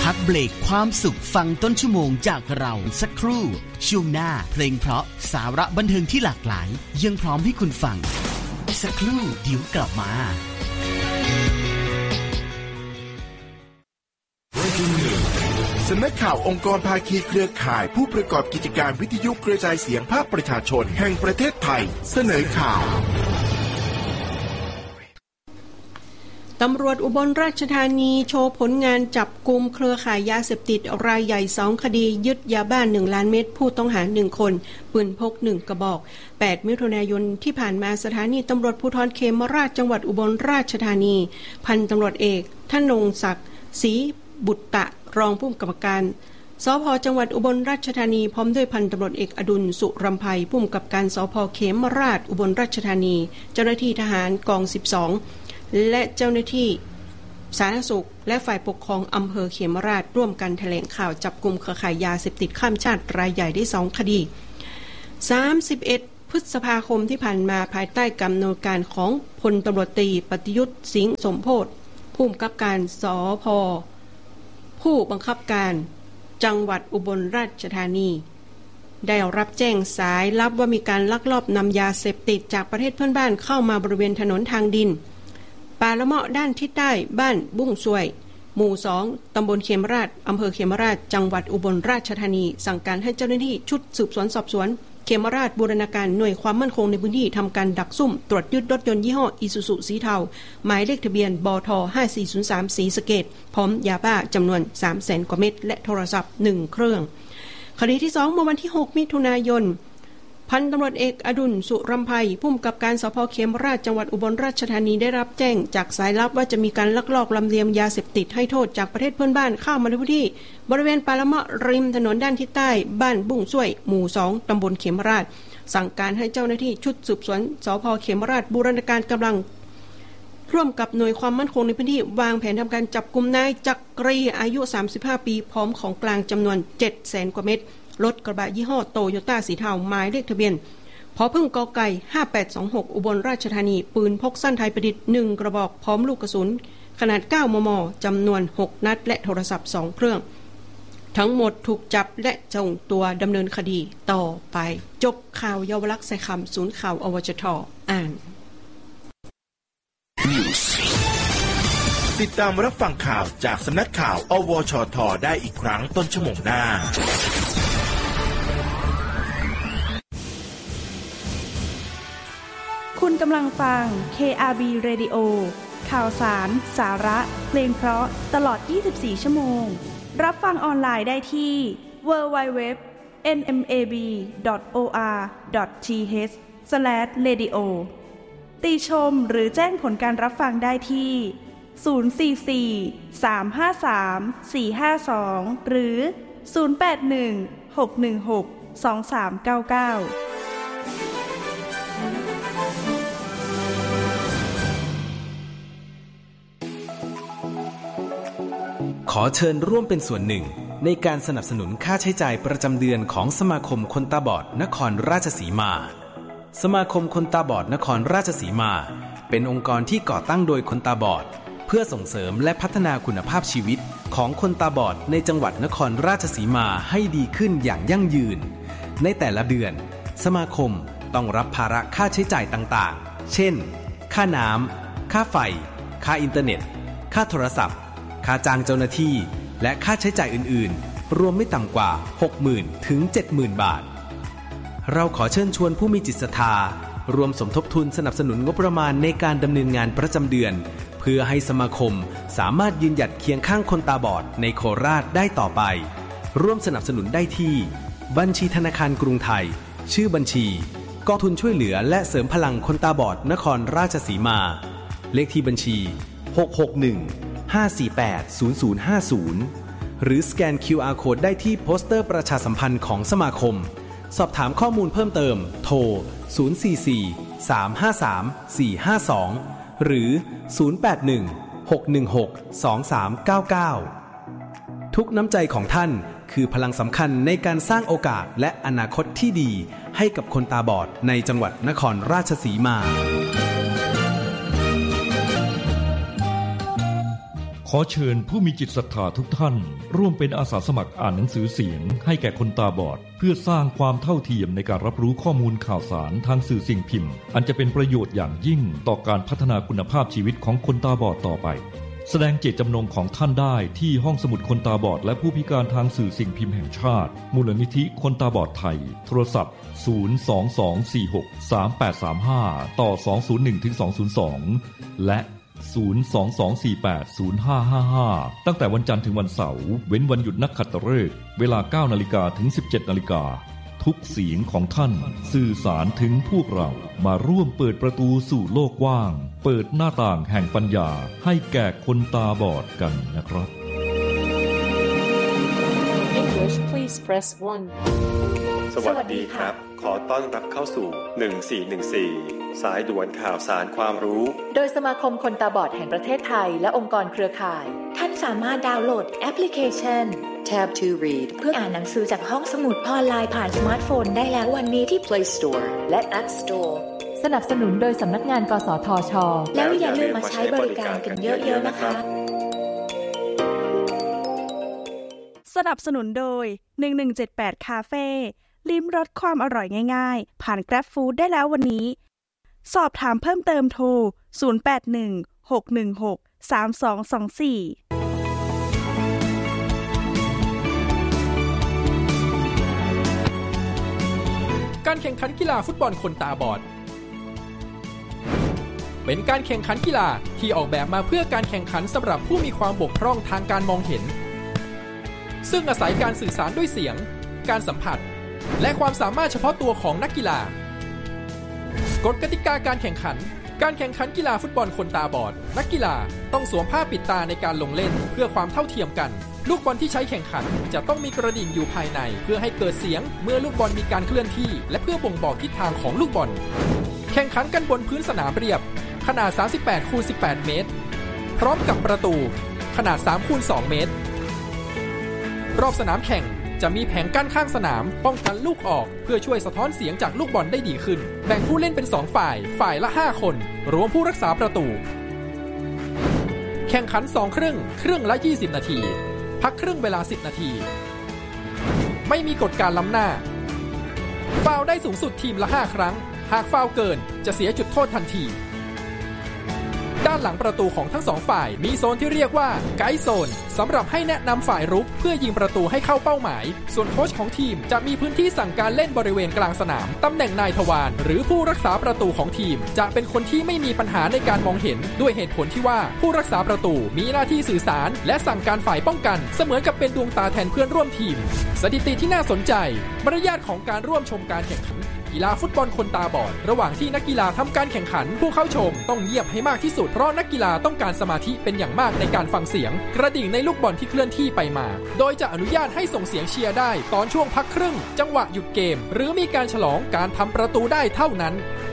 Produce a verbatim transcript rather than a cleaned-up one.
พักเบรกความสุขฟังต้นชั่วโมงจากเราสักครู่ช่วงหน้าเพลงเพราะสาระบันเทิงที่หลากหลายยังพร้อมให้คุณฟังสักครู่เดี๋ยวกลับมาสำนักข่าวองค์กรภาคีเครือข่ายผู้ประกอบกิจการวิทยุกระจายเสียงภาคประชาชนแห่งประเทศไทยเสนอข่าวตำรวจอุบลราชธานีโชว์ผลงานจับกุมเครือข่ายยาเสพติดรายใหญ่สองคดียึดยาบ้าหนึ่งล้านเม็ดผู้ต้องหาหนึ่งคนปืนพกหนึ่งกระบอกแปดมิถุนายนที่ผ่านมาสถานีตำรวจภูธรเขมราชจังหวัดอุบลราชธานีพันตำรวจเอกธนงศักดิ์ศรีบุตตะรองผู้กำกับการสภ.จังหวัดอุบลราชธานีพร้อมด้วยพันตำรวจเอกอดุลสุรำไพผู้กำกับการสภ.เขมราชอุบลราชธานีเจ้าหน้าที่ทหารกองสิบสองและเจ้าหน้าที่สาธารณสุขและฝ่ายปกครองอำเภอเขมราชร่วมกันแถลงข่าวจับกุมเครือข่ายยาเสพติดข้ามชาติรายใหญ่ได้สองคดีสามสิบเอ็ดพฤษภาคมที่ผ่านมาภายใต้การดำเนินการของพลตำรวจตรีปฏิยุทธ์สิงห์สมโพธิ์ผู้กำกับการสภ.ผู้บังคับการจังหวัดอุบลราชธานีได้รับแจ้งสายลับว่ามีการลักลอบนำยาเสพติดจากประเทศเพื่อนบ้านเข้ามาบริเวณถนนทางดินป่าละเมาะด้านทิศใต้บ้านบุ้งซวยหมู่สองตำบลเขมราชอำเภอเขมราชจังหวัดอุบลราชธานีสั่งการให้เจ้าหน้าที่ชุดสืบสวนสอบสวนเขมราชบูรณาการหน่วยความมั่นคงในพื้นที่ทำการดักซุ่มตรวจยึดรถยนต์ยี่ห้ออิซูซุสีเทาหมายเลขทะเบียนบทห้าสี่ศูนย์สามศรีสะเกษพร้อมยาบ้าจำนวน สามแสน กว่าเม็ดและโทรศัพท์หนึ่งเครื่องคดีที่สองเมื่อวันที่หกมิถุนายนพันตำรวจเอกอดุลสุรำไพผู้กำกับการสภ.เขมราชจังหวัดอุบลราชธานีได้รับแจ้งจากสายลับว่าจะมีการลักลอบลำเลียงยาเสพติดให้โทษจากประเทศเพื่อนบ้านเข้ามาในพื้นที่บริเวณป่าละเมาะริมถนนด้านทิศใต้บ้านบุ้งซวยหมู่สองตำบลเขมราชสั่งการให้เจ้าหน้าที่ชุดสืบสวนสภ.เขมราชบูรณาการกำลังร่วมกับหน่วยความมั่นคงในพื้นที่วางแผนทำการจับกุมนายจักรีอายุสามสิบห้าปีพร้อมของกลางจำนวน เจ็ดแสน กว่าเม็ดรถกระบะยี่ห้อโตโยต้าสีเทาหมายเลขทะเบียนพอพึ่งกไก่ห้าแปดสองหกอุบลราชธานีปืนพกสั้นไทยประดิษฐ์หนึ่งกระบอกพร้อมลูกกระสุนขนาดเก้ามม.จำนวนหกนัดและโทรศัพท์สองเครื่องทั้งหมดถูกจับและส่งตัวดำเนินคดีต่อไปจบข่าวเยาวลักษณ์ใส่คำศูนย์ข่าวอวจท.อ่านติดตามรับฟังข่าวจากสำนักข่าวอวชท.ได้อีกครั้งต้นชั่วโมงหน้าคุณกำลังฟัง เค อาร์ บี Radio ข่าวสาร สาระ เพลงเพราะตลอดยี่สิบสี่ชั่วโมงรับฟังออนไลน์ได้ที่ ดับเบิลยู ดับเบิลยู ดับเบิลยู ดอท เอ็น เอ็ม เอ บี ดอท โอ อาร์ ดอท ที เอช สแลช เรดิโอ ติชมหรือแจ้งผลการรับฟังได้ที่ ศูนย์ สี่ สี่ สาม ห้า สาม สี่ ห้า สอง หรือ ศูนย์ แปด หนึ่ง หก หนึ่ง หก สอง สาม เก้า เก้าขอเชิญร่วมเป็นส่วนหนึ่งในการสนับสนุนค่าใช้จ่ายประจำเดือนของสมาคมคนตาบอดนครราชสีมาสมาคมคนตาบอดนครราชสีมาเป็นองค์กรที่ก่อตั้งโดยคนตาบอดเพื่อส่งเสริมและพัฒนาคุณภาพชีวิตของคนตาบอดในจังหวัดนครราชสีมาให้ดีขึ้นอย่างยั่งยืนในแต่ละเดือนสมาคมต้องรับภาระค่าใช้จ่ายต่างๆเช่นค่าน้ำค่าไฟค่าอินเทอร์เน็ตค่าโทรศัพท์ค่าจ้างเจ้าหน้าที่และค่าใช้จ่ายอื่นๆรวมไม่ต่ำกว่า หกหมื่น ถึง เจ็ดหมื่น บาทเราขอเชิญชวนผู้มีจิตศรัทธารวมสมทบทุนสนับสนุนงบประมาณในการดำเนินงานประจำเดือนเพื่อให้สมาคมสามารถยืนหยัดเคียงข้างคนตาบอดในโคราชได้ต่อไปร่วมสนับสนุนได้ที่บัญชีธนาคารกรุงไทยชื่อบัญชีกองทุนช่วยเหลือและเสริมพลังคนตาบอดนครราชสีมาเลขที่บัญชีหก หก หนึ่ง ห้า สี่ แปด ศูนย์ ศูนย์ ห้า ศูนย์หรือสแกน คิว อาร์ Code ได้ที่โปสเตอร์ประชาสัมพันธ์ของสมาคมสอบถามข้อมูลเพิ่มเติมโทรศูนย์ สี่ สี่ สาม ห้า สาม สี่ ห้า สองหรือศูนย์ แปด หนึ่ง หก หนึ่ง หก สอง สาม เก้า เก้าทุกน้ำใจของท่านคือพลังสำคัญในการสร้างโอกาสและอนาคตที่ดีให้กับคนตาบอดในจังหวัดนครราชสีมาขขอเชิญผู้มีจิตศรัทธาทุกท่านร่วมเป็นอาสาสมัครอ่านหนังสือเสียงให้แก่คนตาบอดเพื่อสร้างความเท่าเทียมในการรับรู้ข้อมูลข่าวสารทางสื่อสิ่งพิมพ์อันจะเป็นประโยชน์อย่างยิ่งต่อการพัฒนาคุณภาพชีวิตของคนตาบอดต่อไปแสดงเจตจำนงของท่านได้ที่ห้องสมุดคนตาบอดและผู้พิการทางสื่อสิ่งพิมพ์แห่งชาติมูลนิธิคนตาบอดไทยโทรศัพท์ศูนย์ สอง สอง สี่ หก สาม แปด สาม ห้าต่อสอง ศูนย์ หนึ่ง ถึง สอง ศูนย์ สองและศูนย์ สอง สอง สี่ แปด ศูนย์ ห้า ห้า ห้าตั้งแต่วันจันทร์ถึงวันเสาร์เว้นวันหยุดนักขัตฤกษ์เวลา เก้านาฬิกา ถึง สิบเจ็ดนาฬิกาทุกเสียงของท่านสื่อสารถึงพวกเรามาร่วมเปิดประตูสู่โลกกว้างเปิดหน้าต่างแห่งปัญญาให้แก่คนตาบอดกันนะครับ English please press one สวัสดีครับขอต้อนรับเข้าสู่หนึ่งสี่หนึ่งสี่สายด่วนข่าวสารความรู้โดยสมาคมคนตาบอดแห่งประเทศไทยและองค์กรเครือข่ายท่านสามารถดาวน์โหลดแอปพลิเคชัน Tab to Read เพื่ออ่านหนังสือจากห้องสมุดออนไลน์ผ่านสมาร์ทโฟนได้แล้ววันนี้ที่ Play Store และ App Store สนับสนุนโดยสำนักงานกสทช.แล้วอย่าลืมมาใช้บริการกันเยอะๆนะคะสนับสนุนโดยหนึ่งหนึ่งเจ็ดแปดคาเฟ่ลิ้มรสความอร่อยง่ายๆผ่าน Grab Food ได้แล้ววันนี้สอบถามเพิ่มเติมโทรศูนย์ แปด หนึ่ง หก หนึ่ง หก สาม สอง สอง สี่การแข่งขันกีฬาฟุตบอลคนตาบอดเป็นการแข่งขันกีฬาที่ออกแบบมาเพื่อการแข่งขันสำหรับผู้มีความบกพร่องทางการมองเห็นซึ่งอาศัยการสื่อสารด้วยเสียงการสัมผัสและความสามารถเฉพาะตัวของนักกีฬากฎกติกาการแข่งขันการแข่งขันกีฬาฟุตบอลคนตาบอดนักกีฬาต้องสวมผ้าปิดตาในการลงเล่นเพื่อความเท่าเทียมกันลูกบอลที่ใช้แข่งขันจะต้องมีกระดิ่งอยู่ภายในเพื่อให้เกิดเสียงเมื่อลูกบอลมีการเคลื่อนที่และเพื่อบ่งบอกทิศทางของลูกบอลแข่งขันกันบนพื้นสนามเรียบขนาด สามสิบแปดคูณสิบแปด เมตรพร้อมกับประตูขนาด สามคูณสอง เมตรรอบสนามแข่งจะมีแผงกั้นข้างสนามป้องกันลูกออกเพื่อช่วยสะท้อนเสียงจากลูกบอลได้ดีขึ้นแบ่งผู้เล่นเป็นสองฝ่ายฝ่ายละห้าคนรวมผู้รักษาประตูแข่งขันสองครึ่งครึ่งละยี่สิบนาทีพักครึ่งเวลาสิบนาทีไม่มีกฎการล้ำหน้าฟาวล์ได้สูงสุดทีมละห้าครั้งหากฟาวล์เกินจะเสียจุดโทษทันทีด้านหลังประตูของทั้งสองฝ่ายมีโซนที่เรียกว่าไกด์โซนสำหรับให้แนะนำฝ่ายรุกเพื่อยิงประตูให้เข้าเป้าหมายส่วนโค้ชของทีมจะมีพื้นที่สั่งการเล่นบริเวณกลางสนามตำแหน่งนายทวารหรือผู้รักษาประตูของทีมจะเป็นคนที่ไม่มีปัญหาในการมองเห็นด้วยเหตุผลที่ว่าผู้รักษาประตูมีหน้าที่สื่อสารและสั่งการฝ่ายป้องกันเสมือนกับเป็นดวงตาแทนเพื่อนร่วมทีมสถิติที่น่าสนใจมารยาทของการร่วมชมการแข่งขันกีฬาฟุตบอลคนตาบอดระหว่างที่นักกีฬาทำการแข่งขันผู้เข้าชมต้องเงียบให้มากที่สุดเพราะนักกีฬาต้องการสมาธิเป็นอย่างมากในการฟังเสียงกระดิ่งในลูกบอลที่เคลื่อนที่ไปมาโดยจะอนุญาตให้ส่งเสียงเชียร์ได้ตอนช่วงพักครึ่งจังหวะหยุดเกมหรือมีการฉลองการทำประตูได้เท่านั้น